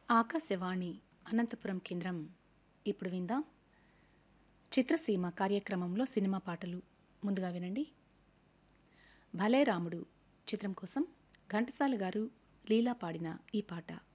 ఆకాశవాణి అనంతపురం కేంద్రం. ఇప్పుడు విందాం చిత్రసీమ కార్యక్రమంలో సినిమా పాటలు. ముందుగా వినండి. భలే రాముడు చిత్రం కోసం ఘంటసాల గారు, లీలా పాడిన ఈ పాట.